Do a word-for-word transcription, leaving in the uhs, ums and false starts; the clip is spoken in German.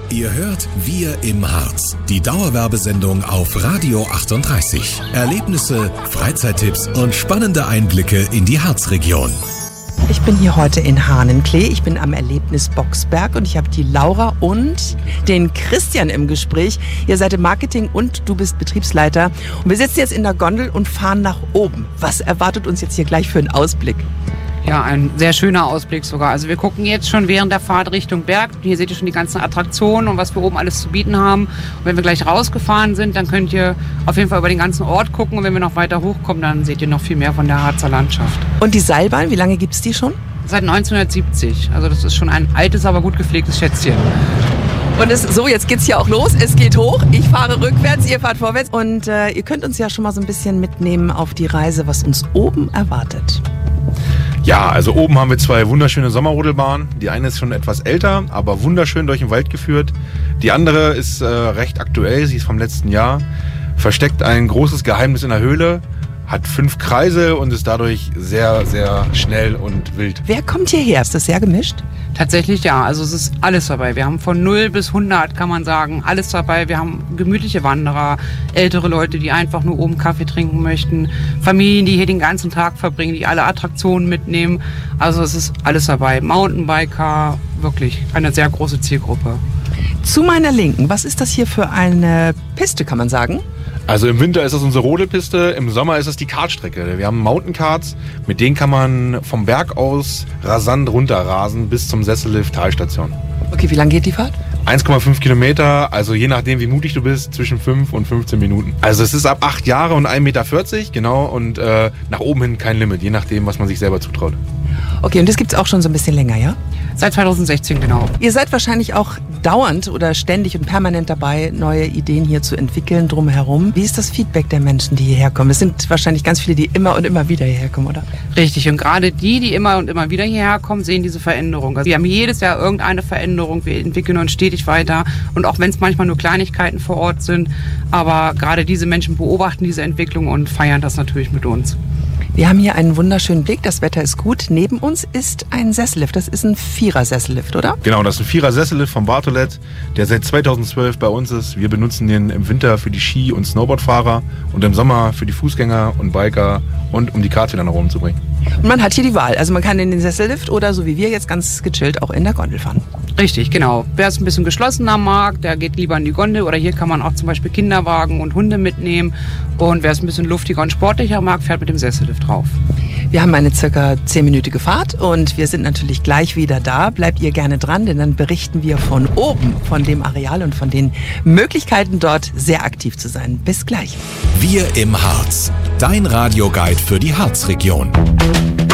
Ihr hört Wir im Harz, die Dauerwerbesendung auf Radio achtunddreißig. Erlebnisse, Freizeittipps und spannende Einblicke in die Harzregion. Ich bin hier heute in Hahnenklee. Ich bin am Erlebnis Boxberg und ich habe die Laura und den Christian im Gespräch. Ihr seid im Marketing und du bist Betriebsleiter. Und wir sitzen jetzt in der Gondel und fahren nach oben. Was erwartet uns jetzt hier gleich für einen Ausblick? Ja, ein sehr schöner Ausblick sogar. Also wir gucken jetzt schon während der Fahrt Richtung Berg. Hier seht ihr schon die ganzen Attraktionen und was wir oben alles zu bieten haben. Und wenn wir gleich rausgefahren sind, dann könnt ihr auf jeden Fall über den ganzen Ort gucken. Und wenn wir noch weiter hochkommen, dann seht ihr noch viel mehr von der Harzer Landschaft. Und die Seilbahn, wie lange gibt es die schon? Seit neunzehnhundertsiebzig. Also das ist schon ein altes, aber gut gepflegtes Schätzchen. Und es, so, jetzt geht's hier auch los. Es geht hoch. Ich fahre rückwärts, ihr fahrt vorwärts. Und äh, ihr könnt uns ja schon mal so ein bisschen mitnehmen auf die Reise, was uns oben erwartet. Ja, also oben haben wir zwei wunderschöne Sommerrodelbahnen. Die eine ist schon etwas älter, aber wunderschön durch den Wald geführt. Die andere ist äh, recht aktuell, sie ist vom letzten Jahr. Versteckt ein großes Geheimnis in der Höhle, hat fünf Kreise und ist dadurch sehr, sehr schnell und wild. Wer kommt hierher? Ist das sehr gemischt? Tatsächlich ja, also es ist alles dabei. Wir haben von null bis hundert, kann man sagen, alles dabei. Wir haben gemütliche Wanderer, ältere Leute, die einfach nur oben Kaffee trinken möchten, Familien, die hier den ganzen Tag verbringen, die alle Attraktionen mitnehmen. Also es ist alles dabei. Mountainbiker, wirklich eine sehr große Zielgruppe. Zu meiner Linken, was ist das hier für eine Piste, kann man sagen? Also im Winter ist das unsere Rodelpiste, im Sommer ist es die Kartstrecke. Wir haben Mountainkarts, mit denen kann man vom Berg aus rasant runterrasen bis zum Sessellift Talstation. Okay, wie lang geht die Fahrt? eins Komma fünf Kilometer, also je nachdem wie mutig du bist, zwischen fünf und fünfzehn Minuten. Also es ist ab acht Jahre und ein Meter vierzig, genau, und äh, nach oben hin kein Limit, je nachdem, was man sich selber zutraut. Okay, und das gibt's auch schon so ein bisschen länger, ja? Seit zweitausendsechzehn, genau. Ihr seid wahrscheinlich auch dauernd oder ständig und permanent dabei, neue Ideen hier zu entwickeln drumherum. Wie ist das Feedback der Menschen, die hierher kommen? Es sind wahrscheinlich ganz viele, die immer und immer wieder hierher kommen, oder? Richtig, und gerade die, die immer und immer wieder hierher kommen, sehen diese Veränderung. Also wir haben jedes Jahr irgendeine Veränderung, wir entwickeln uns stetig weiter. Und auch wenn es manchmal nur Kleinigkeiten vor Ort sind, aber gerade diese Menschen beobachten diese Entwicklung und feiern das natürlich mit uns. Wir haben hier einen wunderschönen Blick, das Wetter ist gut. Neben uns ist ein Sessellift, das ist ein Vierer-Sessellift, oder? Genau, das ist ein Vierer-Sessellift vom Bartolet, der seit zweitausendzwölf bei uns ist. Wir benutzen den im Winter für die Ski- und Snowboardfahrer und im Sommer für die Fußgänger und Biker und um die Karte wieder nach oben zu bringen. Und man hat hier die Wahl, also man kann in den Sessellift oder so wie wir jetzt ganz gechillt auch in der Gondel fahren. Richtig, genau. Wer es ein bisschen geschlossener mag, der geht lieber in die Gondel oder hier kann man auch zum Beispiel Kinderwagen und Hunde mitnehmen. Und wer es ein bisschen luftiger und sportlicher mag, fährt mit dem Sessellift drauf. Wir haben eine circa zehnminütige Fahrt und wir sind natürlich gleich wieder da. Bleibt ihr gerne dran, denn dann berichten wir von oben, von dem Areal und von den Möglichkeiten dort sehr aktiv zu sein. Bis gleich. Wir im Harz, dein Radioguide für die Harzregion.